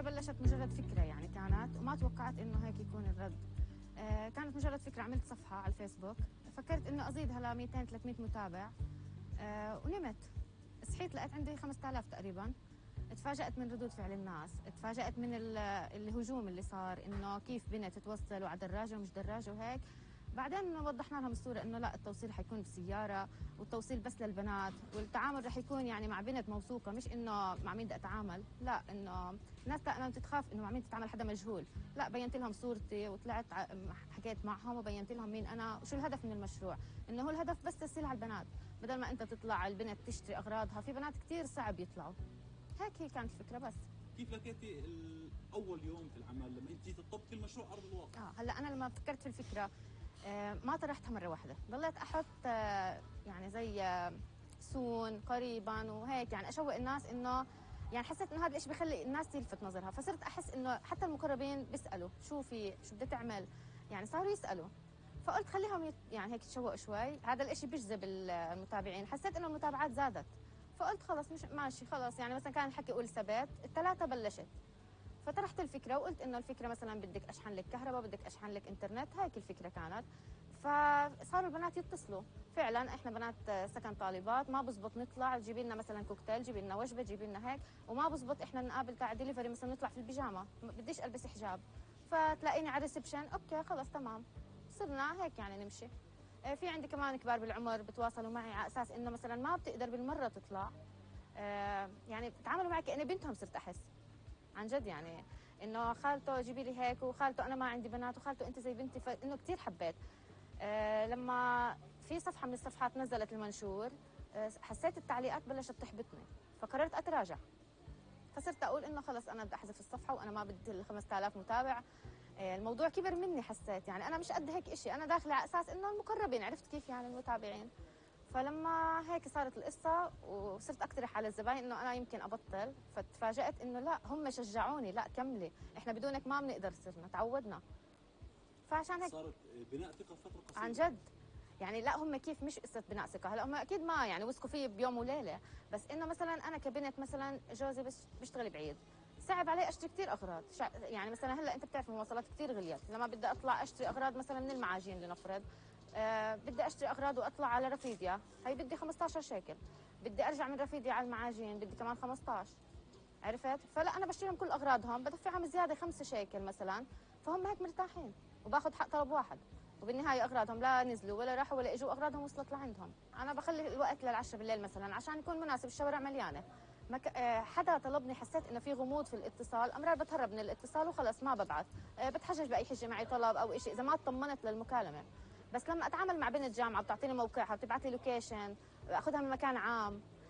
بلشت مجرد فكرة يعني كانت، وما توقعت إنه هيك يكون الرد. كانت مجرد فكرة، عملت صفحة على الفيسبوك، فكرت إنه أزيدها ل 200 300 متابع. ونمت، صحيت لقيت عندي 5000 تقريبا. اتفاجأت من ردود فعل الناس، اتفاجأت من الهجوم اللي صار، إنه كيف بنت توصل وعلى دراجة ومش دراجة وهيك. بعدين وضحنا لهم الصورة إنه لا، التوصيل حيكون بسيارة، والتوصيل بس للبنات، والتعامل رح يكون يعني مع بنت موثوقة، مش إنه مع مين بدي أتعامل. لا، إنه الناس دائما بتتخاف إنه مع مين تتعامل، حدا مجهول. لا، بينت لهم صورتي وطلعت حكيت معهم وبينت لهم مين أنا وشو الهدف من المشروع. إنه هو الهدف بس تسهيل على البنات، بدل ما أنت تطلع البنت تشتري أغراضها، في بنات كتير صعب يطلعوا. هيك هي كانت الفكرة بس. كيف لقيتي اول يوم في العمل لما انت طبقتي المشروع ارض الواقع؟ هلا انا لما فكرت في الفكره ما طرحتها مره واحده، ضليت احط يعني زي سون قريبا وهيك، يعني اشوق الناس انه، يعني حسيت انه هذا الشيء بخلي الناس تلفت نظرها، فصرت احس انه حتى المقربين بيسالوا شو بدها تعمل، يعني صاروا يسالوا. فقلت خليهم يعني هيك يتشوقوا شوي، هذا الشيء بيجذب المتابعين. حسيت انه المتابعات زادت، فقلت خلص مش ماشي خلص. يعني مثلا كان الحكي قول سبت الثلاثه بلشت، فطرحت الفكره وقلت انه الفكره مثلا بدك اشحن لك كهرباء، بدك اشحن لك انترنت، هيك الفكره كانت. فصاروا البنات يتصلوا، فعلا احنا بنات سكن طالبات، ما بزبط نطلع تجيبي لنا مثلا كوكتيل، جيبي لنا وجبه، جيبي لنا هيك، وما بزبط احنا نقابل تاع ديليفري مثلا نطلع في البيجامه، بديش البس حجاب، فتلاقيني على الريسبشن اوكي خلص تمام. صرنا هيك يعني نمشي. في عندي كمان كبار بالعمر بتواصلوا معي على اساس انه مثلا ما بتقدر بالمره تطلع، يعني بتعاملوا معي كاني بنتهم، صرت احس عن جد يعني انه خالته جيبي لي هيك، وخالته انا ما عندي بنات، وخالته انت زي بنتي، فانه كثير حبيت. لما في صفحه من الصفحات نزلت المنشور، حسيت التعليقات بلشت تحبطني، فقررت اتراجع. فصرت اقول انه خلص انا بدي احذف الصفحه، وانا ما بدي ال 5000 متابع. الموضوع كبر مني، حسيت يعني انا مش قد هيك شيء، انا داخله على اساس انه المقربين، عرفت كيف يعني المتابعين. فلما هيك صارت القصة وصرت أقترح على الزباين إنه أنا يمكن أبطل، فتفاجأت إنه لا، هم شجعوني، لا كملي، إحنا بدونك ما بنقدر، صرنا تعودنا. فعشان هيك صارت بناء ثقه فتره قصيره عن جد. يعني لا، هم كيف مش قصة بناء ثقة، هلا هم أكيد ما يعني وثقوا فيه بيوم وليلة، بس إنه مثلا أنا كبنت مثلا جوزي بس بيشتغل بعيد، صعب علي اشتري كثير اغراض. يعني مثلا هلا انت بتعرف المواصلات كثير غليت، لما بدي اطلع اشتري اغراض مثلا من المعاجين لنفرض، بدي اشتري اغراض واطلع على رفيديا، هي بدي 15 شيكل، بدي ارجع من رفيديا على المعاجين بدي كمان 15. عرفت؟ فلا انا بشتريهم كل اغراضهم بدفعهم زياده 5 شيكل مثلا، فهم هيك مرتاحين وباخذ حق طلب واحد، وبالنهايه اغراضهم لا نزلوا ولا راحوا ولا اجوا، اغراضهم وصلت لعندهم. انا بخلي الوقت للعشاء بالليل مثلا عشان يكون مناسب، الشوارع مليانه. حدا طلبني، حسيت انه في غموض في الاتصال، امرار بتهرب من الاتصال وخلص ما ببعث. بتحجج باي حجه معي طلب او شيء اذا ما اطمنت للمكالمه. بس لما اتعامل مع بنت جامعه بتعطيني موقعها، بتبعث لي لوكيشن، اخذها من مكان عام،